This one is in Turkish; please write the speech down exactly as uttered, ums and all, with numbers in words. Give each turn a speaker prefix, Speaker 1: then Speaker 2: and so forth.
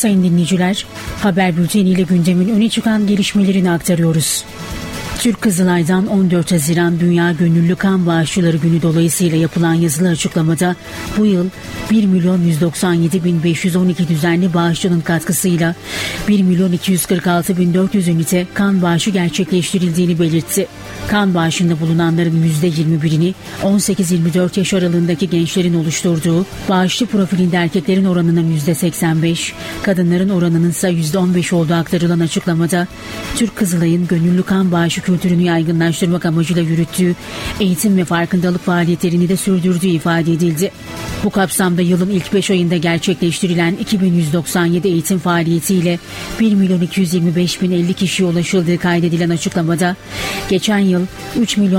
Speaker 1: Sayın dinleyiciler, haber bülteniyle gündemin öne çıkan gelişmelerini aktarıyoruz. Türk Kızılay'dan on dört Haziran Dünya Gönüllü Kan Bağışçıları Günü dolayısıyla yapılan yazılı açıklamada bu yıl bir milyon yüz doksan yedi bin beş yüz on iki düzenli bağışçının katkısıyla bir milyon iki yüz kırk altı bin dört yüz ünite kan bağışı gerçekleştirildiğini belirtti. Kan bağışında bulunanların yüzde yirmi birini on sekiz yirmi dört yaş aralığındaki gençlerin oluşturduğu, bağışçı profilinde erkeklerin oranının yüzde seksen beş, kadınların oranının ise yüzde on beş olduğu aktarılan açıklamada, Türk Kızılay'ın gönüllü kan bağışı kültürünü yaygınlaştırmak amacıyla yürüttüğü eğitim ve farkındalık faaliyetlerini de sürdürdüğü ifade edildi. Bu kapsamda yılın ilk beş ayında gerçekleştirilen iki bin yüz doksan yedi eğitim faaliyetiyle bir milyon iki yüz yirmi beş bin elli kişiye ulaşıldığı kaydedilen açıklamada, geçen yıl üç milyon